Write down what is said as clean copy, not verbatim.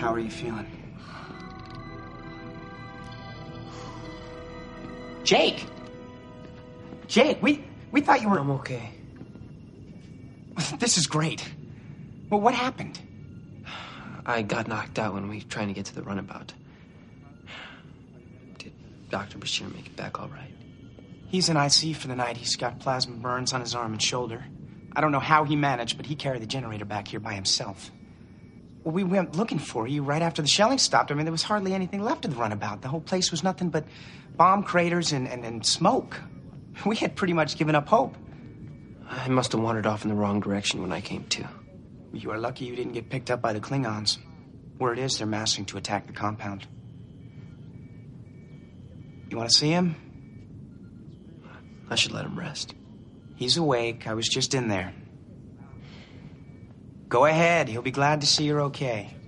How are you feeling? Jake! Jake, we thought you were... I'm okay. This is great. Well, what happened? I got knocked out when we were trying to get to the runabout. Did Dr. Bashir make it back all right? He's in IC for the night. He's got plasma burns on his arm and shoulder. I don't know how he managed, but he carried the generator back here by himself. Well, we went looking for you right after the shelling stopped. I mean, there was hardly anything left of the runabout. The whole place was nothing but bomb craters and smoke. We had pretty much given up hope. I must have wandered off in the wrong direction when I came to. You are lucky you didn't get picked up by the Klingons. Word is they're massing to attack the compound. You want to see him? I should let him rest. He's awake. I was just in there. Go ahead. He'll be glad to see you're okay.